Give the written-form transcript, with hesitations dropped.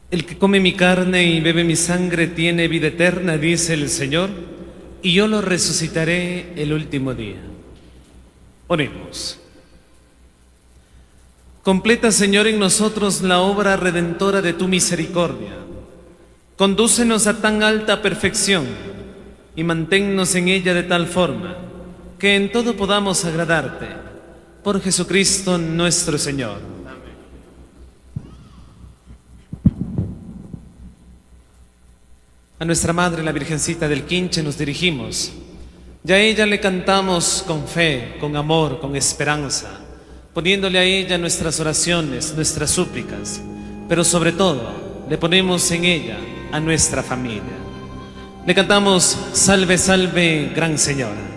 El que come mi carne y bebe mi sangre tiene vida eterna, dice el Señor, y yo lo resucitaré el último día. Oremos. Completa, Señor, en nosotros la obra redentora de tu misericordia. Condúcenos a tan alta perfección y manténnos en ella de tal forma que en todo podamos agradarte. Por Jesucristo nuestro Señor. A nuestra Madre, la Virgencita del Quinche, nos dirigimos. Ya a ella le cantamos con fe, con amor, con esperanza, poniéndole a ella nuestras oraciones, nuestras súplicas, pero sobre todo le ponemos en ella a nuestra familia. Le cantamos: Salve, salve, Gran Señora.